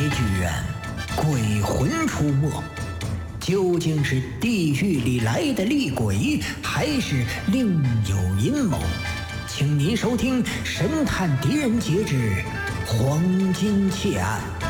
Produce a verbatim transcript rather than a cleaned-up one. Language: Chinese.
居然鬼魂出没，究竟是地狱里来的厉鬼，还是另有阴谋？请您收听《神探狄仁杰之黄金窃案》。